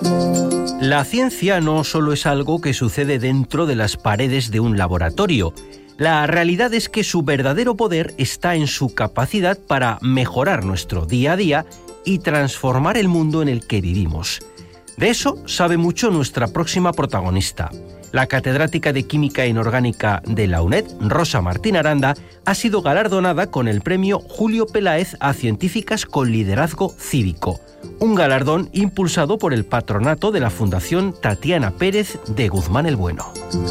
La ciencia no solo es algo que sucede dentro de las paredes de un laboratorio. La realidad es que su verdadero poder está en su capacidad para mejorar nuestro día a día y transformar el mundo en el que vivimos. De eso sabe mucho nuestra próxima protagonista. La catedrática de Química Inorgánica de la UNED, Rosa Martín Aranda, ha sido galardonada con el premio Julio Peláez a científicas con liderazgo cívico, un galardón impulsado por el patronato de la Fundación Tatiana Pérez de Guzmán el Bueno.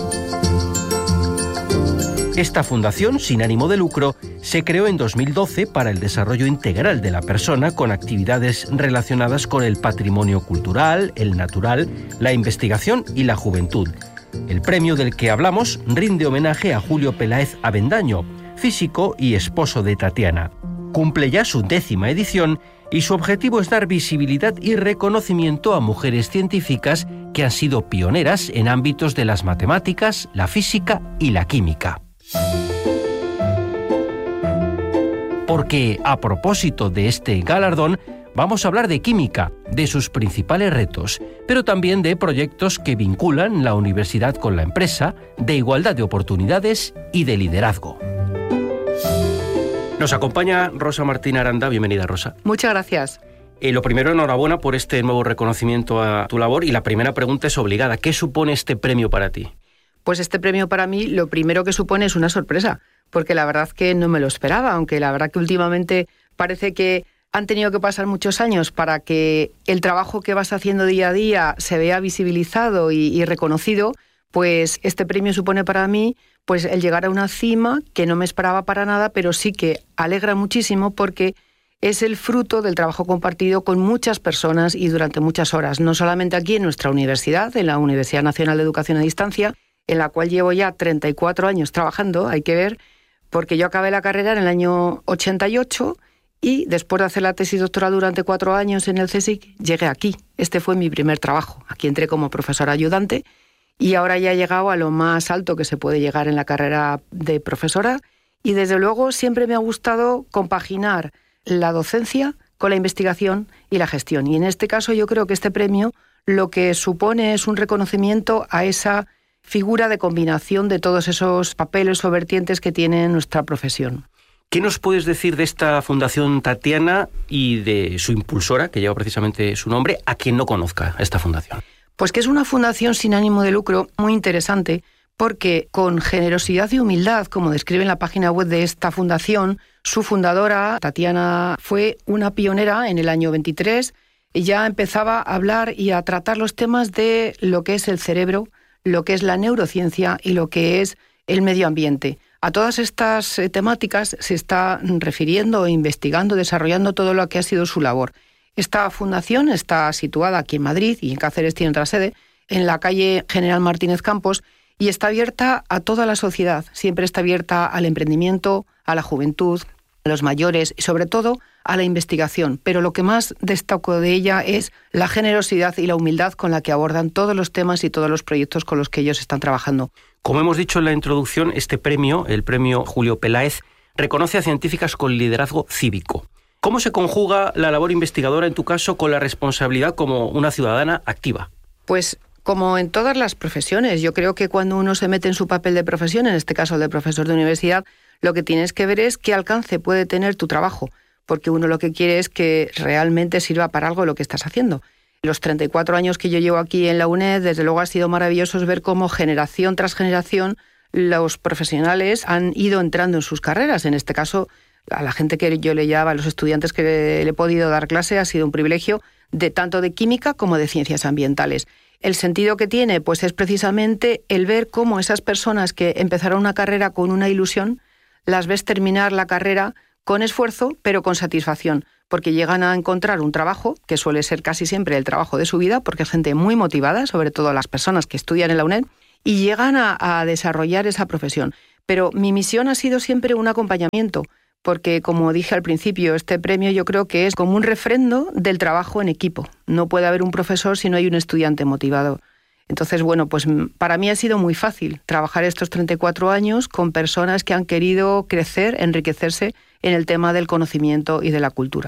Esta fundación, sin ánimo de lucro, se creó en 2012 para el desarrollo integral de la persona con actividades relacionadas con el patrimonio cultural, el natural, la investigación y la juventud. El premio del que hablamos rinde homenaje a Julio Peláez Avendaño, físico y esposo de Tatiana. Cumple ya su 10ª edición y su objetivo es dar visibilidad y reconocimiento a mujeres científicas que han sido pioneras en ámbitos de las matemáticas, la física y la química. Porque, a propósito de este galardón, vamos a hablar de química, de sus principales retos, pero también de proyectos que vinculan la universidad con la empresa, de igualdad de oportunidades y de liderazgo. Nos acompaña Rosa Martín Aranda. Bienvenida, Rosa. Muchas gracias. Lo primero, enhorabuena por este nuevo reconocimiento a tu labor, y la primera pregunta es obligada. ¿Qué supone este premio para ti? Pues este premio para mí lo primero que supone es una sorpresa, porque la verdad que no me lo esperaba, aunque la verdad que últimamente parece que han tenido que pasar muchos años para que el trabajo que vas haciendo día a día se vea visibilizado y reconocido. Pues este premio supone para mí pues el llegar a una cima que no me esperaba para nada, pero sí que alegra muchísimo porque es el fruto del trabajo compartido con muchas personas y durante muchas horas, no solamente aquí en nuestra universidad, en la Universidad Nacional de Educación a Distancia, en la cual llevo ya 34 años trabajando, hay que ver, porque yo acabé la carrera en el año 88 y después de hacer la tesis doctoral durante 4 años en el CSIC, llegué aquí. Este fue mi primer trabajo. Aquí entré como profesora ayudante y ahora ya he llegado a lo más alto que se puede llegar en la carrera de profesora, y desde luego siempre me ha gustado compaginar la docencia con la investigación y la gestión. Y en este caso yo creo que este premio lo que supone es un reconocimiento a esa figura de combinación de todos esos papeles o vertientes que tiene nuestra profesión. ¿Qué nos puedes decir de esta Fundación Tatiana y de su impulsora, que lleva precisamente su nombre, a quien no conozca esta fundación? Pues que es una fundación sin ánimo de lucro muy interesante, porque con generosidad y humildad, como describe en la página web de esta fundación, su fundadora, Tatiana, fue una pionera en el año 23, y ya empezaba a hablar y a tratar los temas de lo que es el cerebro, lo que es la neurociencia y lo que es el medio ambiente. A todas estas temáticas se está refiriendo, investigando, desarrollando todo lo que ha sido su labor. Esta fundación está situada aquí en Madrid y en Cáceres tiene otra sede, en la calle General Martínez Campos, y está abierta a toda la sociedad. Siempre está abierta al emprendimiento, a la juventud, a los mayores y sobre todo a la investigación. Pero lo que más destaco de ella es la generosidad y la humildad con la que abordan todos los temas y todos los proyectos con los que ellos están trabajando. Como hemos dicho en la introducción, este premio, el premio Julio Peláez, reconoce a científicas con liderazgo cívico. ¿Cómo se conjuga la labor investigadora, en tu caso, con la responsabilidad como una ciudadana activa? Pues como en todas las profesiones, yo creo que cuando uno se mete en su papel de profesión, en este caso el de profesor de universidad, lo que tienes que ver es qué alcance puede tener tu trabajo, porque uno lo que quiere es que realmente sirva para algo lo que estás haciendo. Los 34 años que yo llevo aquí en la UNED, desde luego ha sido maravilloso ver cómo generación tras generación los profesionales han ido entrando en sus carreras. En este caso, a la gente que yo le llamo, a los estudiantes que le he podido dar clase, ha sido un privilegio de tanto de química como de ciencias ambientales. El sentido que tiene, pues es precisamente el ver cómo esas personas que empezaron una carrera con una ilusión, las ves terminar la carrera con esfuerzo, pero con satisfacción, porque llegan a encontrar un trabajo, que suele ser casi siempre el trabajo de su vida, porque es gente muy motivada, sobre todo las personas que estudian en la UNED, y llegan a desarrollar esa profesión. Pero mi misión ha sido siempre un acompañamiento, porque, como dije al principio, este premio yo creo que es como un refrendo del trabajo en equipo. No puede haber un profesor si no hay un estudiante motivado. Entonces, bueno, pues para mí ha sido muy fácil trabajar estos 34 años con personas que han querido crecer, enriquecerse en el tema del conocimiento y de la cultura.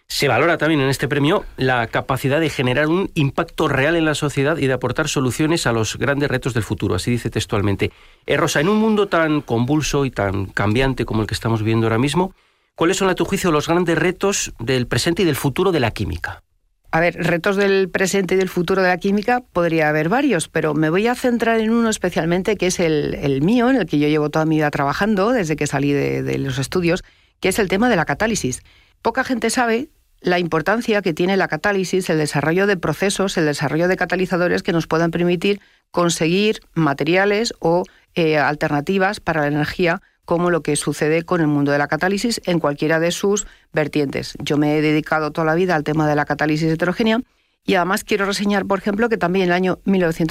Se valora también en este premio la capacidad de generar un impacto real en la sociedad y de aportar soluciones a los grandes retos del futuro, así dice textualmente. Rosa, en un mundo tan convulso y tan cambiante como el que estamos viviendo ahora mismo, ¿cuáles son a tu juicio los grandes retos del presente y del futuro de la química? A ver, retos del presente y del futuro de la química podría haber varios, pero me voy a centrar en uno especialmente que es el mío, en el que yo llevo toda mi vida trabajando desde que salí de los estudios, que es el tema de la catálisis. Poca gente sabe la importancia que tiene la catálisis, el desarrollo de procesos, el desarrollo de catalizadores que nos puedan permitir conseguir materiales o alternativas para la energía, como lo que sucede con el mundo de la catálisis en cualquiera de sus vertientes. Yo me he dedicado toda la vida al tema de la catálisis heterogénea y además quiero reseñar, por ejemplo, que también en el año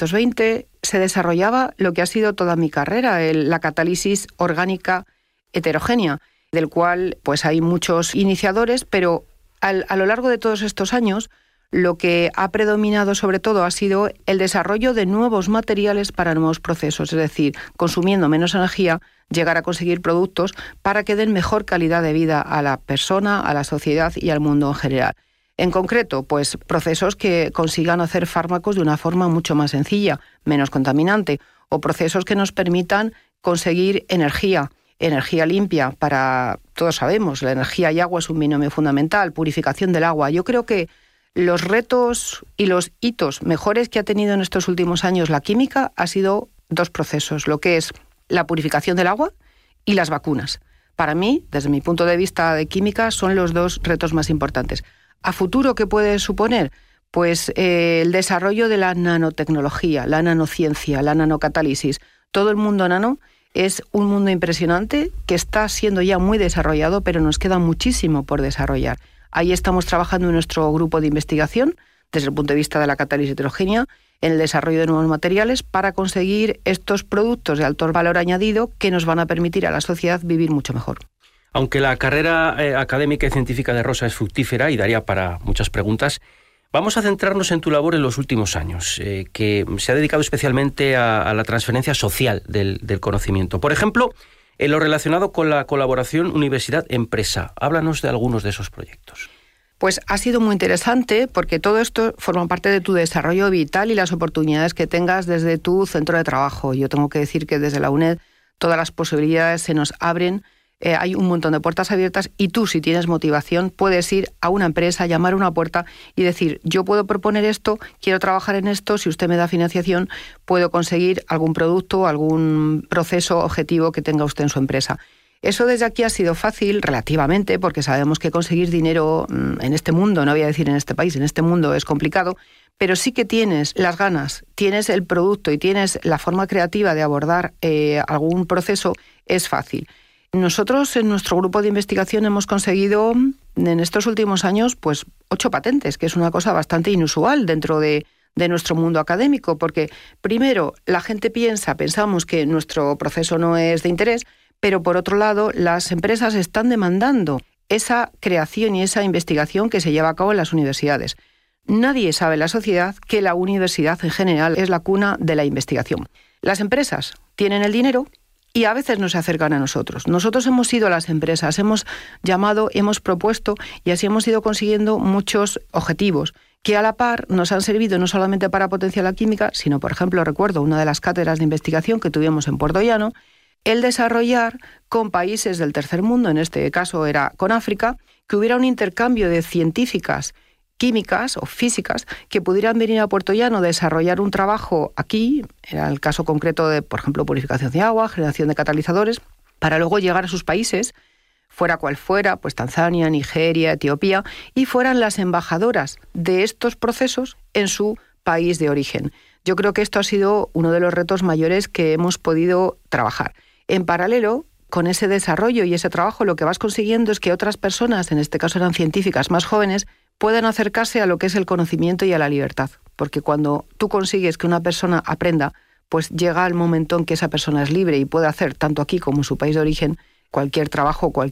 1920 se desarrollaba lo que ha sido toda mi carrera, la catálisis orgánica heterogénea, del cual pues hay muchos iniciadores, pero a lo largo de todos estos años, lo que ha predominado sobre todo ha sido el desarrollo de nuevos materiales para nuevos procesos, es decir, consumiendo menos energía, llegar a conseguir productos para que den mejor calidad de vida a la persona, a la sociedad y al mundo en general. En concreto, pues procesos que consigan hacer fármacos de una forma mucho más sencilla, menos contaminante, o procesos que nos permitan conseguir energía limpia para, todos sabemos, la energía y agua es un binomio fundamental, purificación del agua. Yo creo que los retos y los hitos mejores que ha tenido en estos últimos años la química ha sido dos procesos, lo que es la purificación del agua y las vacunas. Para mí, desde mi punto de vista de química, son los dos retos más importantes. ¿A futuro qué puede suponer? Pues el desarrollo de la nanotecnología, la nanociencia, la nanocatálisis. Todo el mundo nano es un mundo impresionante que está siendo ya muy desarrollado, pero nos queda muchísimo por desarrollar. Ahí estamos trabajando en nuestro grupo de investigación, desde el punto de vista de la catálisis heterogénea, en el desarrollo de nuevos materiales para conseguir estos productos de alto valor añadido que nos van a permitir a la sociedad vivir mucho mejor. Aunque la carrera académica y científica de Rosa es fructífera y daría para muchas preguntas, vamos a centrarnos en tu labor en los últimos años, que se ha dedicado especialmente a la transferencia social del conocimiento. Por ejemplo, en lo relacionado con la colaboración universidad-empresa. Háblanos de algunos de esos proyectos. Pues ha sido muy interesante porque todo esto forma parte de tu desarrollo vital y las oportunidades que tengas desde tu centro de trabajo. Yo tengo que decir que desde la UNED todas las posibilidades se nos abren, hay un montón de puertas abiertas y tú, si tienes motivación, puedes ir a una empresa, llamar a una puerta y decir, yo puedo proponer esto, quiero trabajar en esto, si usted me da financiación, puedo conseguir algún producto, algún proceso objetivo que tenga usted en su empresa. Eso desde aquí ha sido fácil, relativamente, porque sabemos que conseguir dinero en este mundo, no voy a decir en este país, en este mundo es complicado, pero sí que tienes las ganas, tienes el producto y tienes la forma creativa de abordar algún proceso, es fácil. Nosotros en nuestro grupo de investigación hemos conseguido en estos últimos años pues 8 patentes, que es una cosa bastante inusual dentro de nuestro mundo académico, porque primero la gente pensamos que nuestro proceso no es de interés, pero por otro lado las empresas están demandando esa creación y esa investigación que se lleva a cabo en las universidades. Nadie sabe en la sociedad que la universidad en general es la cuna de la investigación. Las empresas tienen el dinero y a veces no se acercan a nosotros. Nosotros hemos ido a las empresas, hemos llamado, hemos propuesto y así hemos ido consiguiendo muchos objetivos que a la par nos han servido no solamente para potenciar la química, sino, por ejemplo, recuerdo una de las cátedras de investigación que tuvimos en Puerto Llano, el desarrollar con países del tercer mundo, en este caso era con África, que hubiera un intercambio de científicas químicas o físicas que pudieran venir a Puerto Llano, desarrollar un trabajo aquí, era el caso concreto de, por ejemplo, purificación de agua, generación de catalizadores, para luego llegar a sus países, fuera cual fuera, pues Tanzania, Nigeria, Etiopía, y fueran las embajadoras de estos procesos en su país de origen. Yo creo que esto ha sido uno de los retos mayores que hemos podido trabajar. En paralelo, con ese desarrollo y ese trabajo, lo que vas consiguiendo es que otras personas, en este caso eran científicas más jóvenes, puedan acercarse a lo que es el conocimiento y a la libertad. Porque cuando tú consigues que una persona aprenda, pues llega el momento en que esa persona es libre y puede hacer, tanto aquí como en su país de origen, cualquier trabajo,